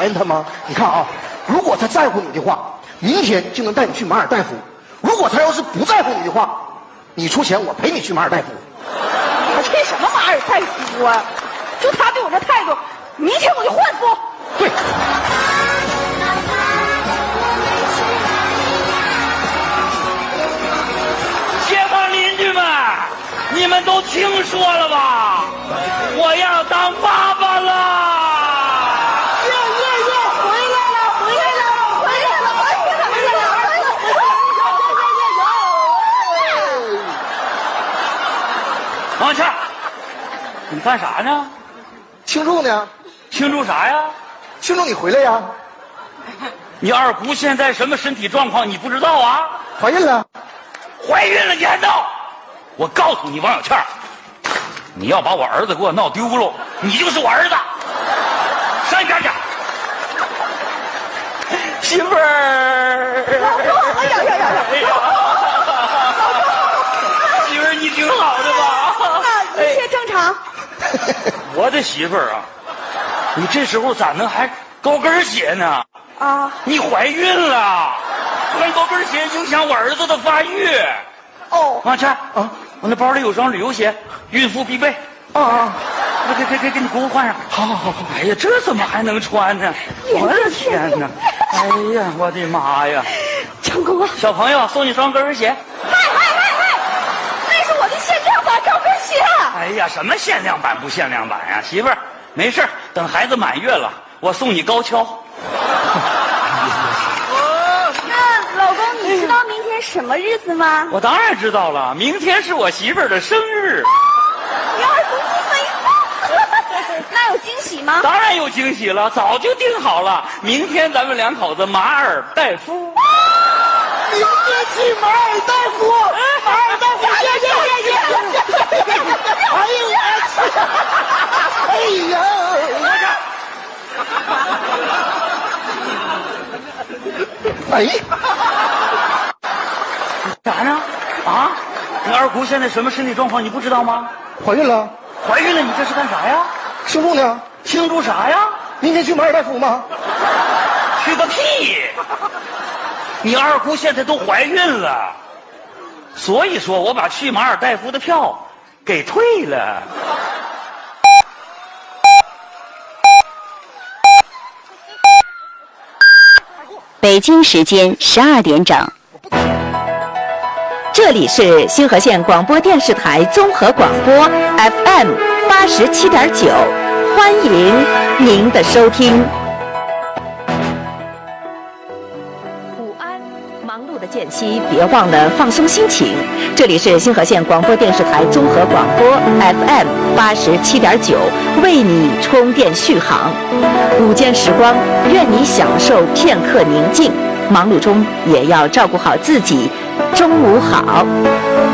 讨厌他吗？你看啊，如果他在乎你的话，明天就能带你去马尔代夫；如果他要是不在乎你的话，你出钱，我陪你去马尔代夫。 我去什么马尔代夫啊？就他对我这态度，明天我就换夫。 对。 街坊邻居们，你们都听说了吧？我要当爸爸了！王倩，你干啥呢？ 庆祝呢？ 庆祝啥呀？ 庆祝你回来呀！ 你二姑现在什么身体状况你不知道啊？ 怀孕了。 怀孕了你还闹？我告诉你王小倩，你要把我儿子给我闹丢了，你就是我儿子。上一边去。媳妇儿。 哎呀呀呀呀！ 媳妇儿你挺好的吧？ 一切正常。 我的媳妇儿啊，你这时候咋能还高跟鞋呢？ 啊！ 你怀孕了，穿高跟鞋影响我儿子的发育。 哦， 王倩啊，我那包里有双旅游鞋，孕妇必备。 啊！ 给你给我换上。好。哎呀，这怎么还能穿呢？我的天哪！哎呀，我的妈呀！ 成功了！ 小朋友送你双高跟鞋。 嗨，那是我的限量版高跟鞋。 哎呀，什么限量版不限量版呀？媳妇儿，没事，等孩子满月了，我送你高跷。 那老公，你知道明天什么日子吗？ 我当然知道了，明天是我媳妇儿的生日。 你二姑没送，那有惊喜吗？ 当然有惊喜了，早就定好了，明天咱们两口子马尔代夫。 明天去马尔代夫，马尔代夫，哎呀！哎， 啥呢？啊？你二姑现在什么身体状况你不知道吗？ 怀孕了。 怀孕了，你这是干啥呀？ 庆祝呢？ 庆祝啥呀？ 明天去马尔代夫吗？ 去个屁！你二姑现在都怀孕了，所以说我把去马尔代夫的票给退了。 北京时间12点整，这里是星河县广播电视台综合广播 FM 87.9，欢迎您的收听。午安，忙碌的间隙，别忘了放松心情。这里是星河县广播电视台综合广播 FM 87.9，为你充电续航。午间时光，愿你享受片刻宁静，忙碌中也要照顾好自己。中午好。